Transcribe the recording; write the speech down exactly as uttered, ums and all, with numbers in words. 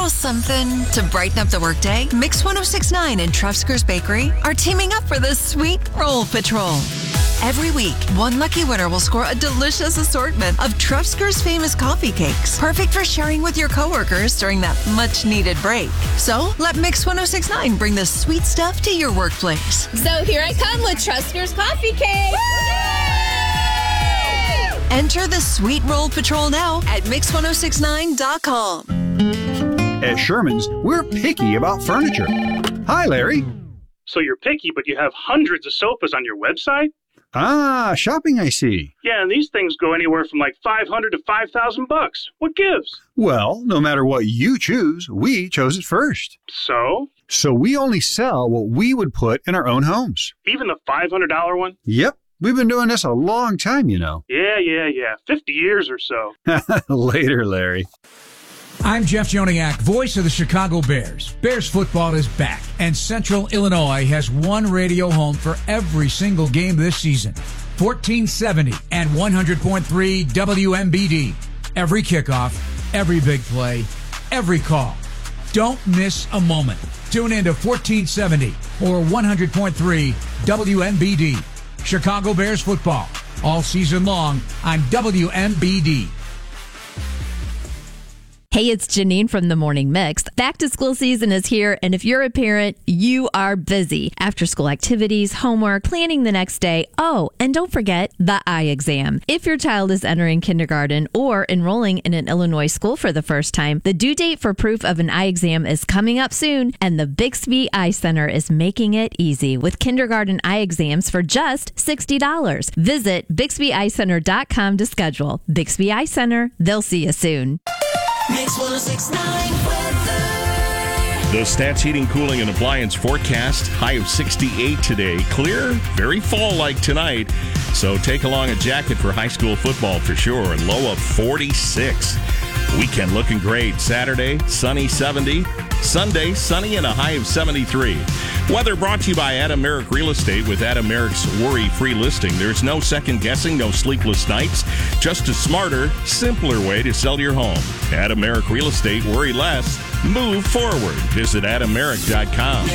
little something to brighten up the workday? Mix one oh six point nine and Trefsker's Bakery are teaming up for the Sweet Roll Patrol. Every week, one lucky winner will score a delicious assortment of Trefsker's famous coffee cakes, perfect for sharing with your coworkers during that much-needed break. So, let Mix one oh six point nine bring the sweet stuff to your workplace. So here I come with Trefsker's coffee cake. Enter the Sweet Roll Patrol now at mix one oh six nine dot com. At Sherman's, we're picky about furniture. Hi, Larry. So you're picky, but you have hundreds of sofas on your website? Ah, shopping, I see. Yeah, and these things go anywhere from like five hundred to five thousand bucks. What gives? Well, no matter what you choose, we chose it first. So? So we only sell what we would put in our own homes. Even the five hundred dollars one? Yep. We've been doing this a long time, you know. Yeah, yeah, yeah. fifty years or so. Later, Larry. I'm Jeff Joniak, voice of the Chicago Bears. Bears football is back, and Central Illinois has one radio home for every single game this season. fourteen seventy and one hundred point three W M B D. Every kickoff, every big play, every call. Don't miss a moment. Tune in to fourteen seventy or one hundred point three W M B D. Chicago Bears football, all season long on W M B D. Hey, it's Janine from The Morning Mix. Back to school season is here, and if you're a parent, you are busy. After school activities, homework, planning the next day. Oh, and don't forget the eye exam. If your child is entering kindergarten or enrolling in an Illinois school for the first time, the due date for proof of an eye exam is coming up soon, and the Bixby Eye Center is making it easy with kindergarten eye exams for just sixty dollars. Visit Bixby Eye Center dot com to schedule. Bixby Eye Center, they'll see you soon. Mix one oh six point nine weather. The Stats Heating, Cooling, and Appliance forecast, high of sixty-eight today. Clear, very fall-like tonight. So take along a jacket for high school football for sure. And low of forty-six. Weekend looking great. Saturday, sunny seventy. Sunday, sunny and a high of seventy-three. Weather brought to you by Adam Merrick Real Estate with Adam Merrick's worry-free listing. There's no second guessing, no sleepless nights, just a smarter, simpler way to sell your home. Adam Merrick Real Estate, worry less, move forward. Visit adam merrick dot com.